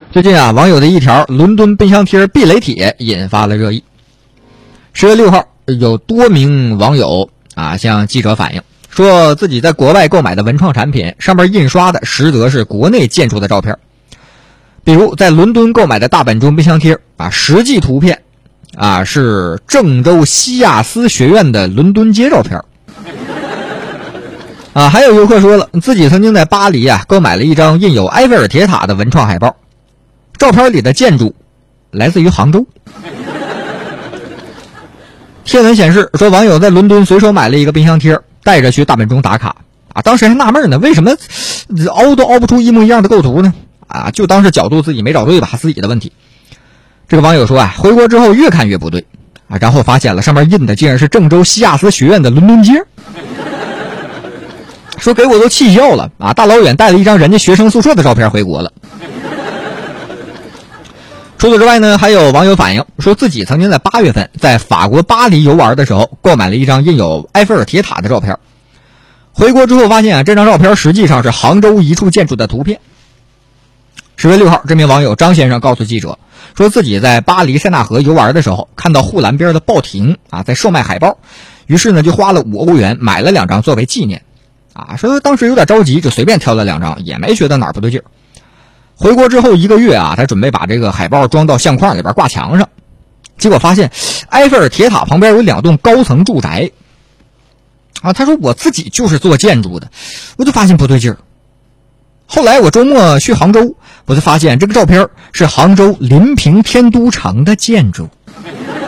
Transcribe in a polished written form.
最近啊，网友的一条伦敦冰箱贴避雷帖引发了热议。10月6号，有多名网友向记者反映，说自己在国外购买的文创产品上面印刷的实则是国内建筑的照片。比如在伦敦购买的大本钟冰箱贴实际图片是郑州西亚斯学院的伦敦街照片。还有游客说了，自己曾经在巴黎购买了一张印有埃菲尔铁塔的文创海报，照片里的建筑来自于杭州。贴文显示说，网友在伦敦随手买了一个冰箱贴，带着去大本钟打卡当时还纳闷呢，为什么凹都凹不出一模一样的构图呢？就当是角度自己没找对吧，自己的问题。这个网友说回国之后越看越不对然后发现了上面印的竟然是郑州西亚斯学院的伦敦街。说给我都气笑了大老远带了一张人家学生宿舍的照片回国了。除此之外呢，还有网友反映说，自己曾经在8月份在法国巴黎游玩的时候购买了一张印有埃菲尔铁塔的照片，回国之后发现这张照片实际上是杭州一处建筑的图片。10月6号，这名网友张先生告诉记者说，自己在巴黎塞纳河游玩的时候看到护栏边的报亭在售卖海报，于是呢就花了5欧元买了2张作为纪念说当时有点着急，就随便挑了2张，也没觉得哪儿不对劲儿。回国之后1个月他准备把这个海报装到相框里边挂墙上，结果发现埃菲尔铁塔旁边有2栋高层住宅他说我自己就是做建筑的，我就发现不对劲儿。后来我周末去杭州，我就发现这个照片是杭州临平天都城的建筑。